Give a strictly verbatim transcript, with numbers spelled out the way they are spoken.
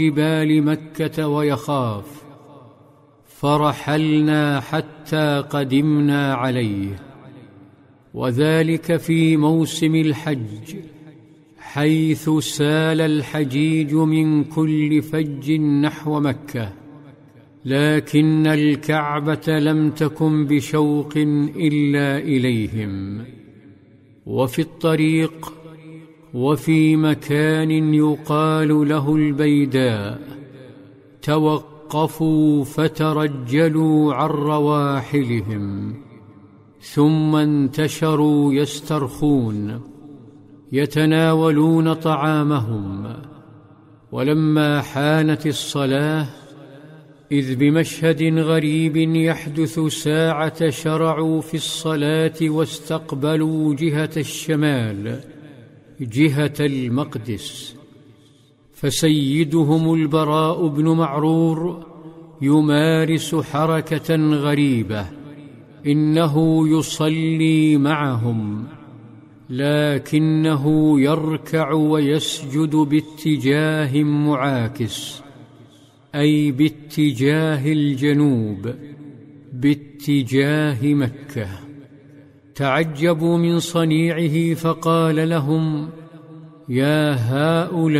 جبال مكة ويخاف، فرحلنا حتى قدمنا عليه. وذلك في موسم الحج، حيث سال الحجيج من كل فج نحو مكة، لكن الكعبة لم تكن بشوق إلا إليهم. وفي الطريق وفي مكان يقال له البيداء توقفوا فترجلوا عن رواحلهم، ثم انتشروا يسترخون يتناولون طعامهم. ولما حانت الصلاة، إذ بمشهد غريب يحدث ساعة شرعوا في الصلاة واستقبلوا جهة الشمال، جهة المقدس. فسيدهم البراء بن معرور يمارس حركة غريبة، إنه يصلي معهم، لكنه يركع ويسجد باتجاه معاكس، أي باتجاه الجنوب، باتجاه مكة. تعجبوا من صنيعه، فقال لهم: يا هؤلاء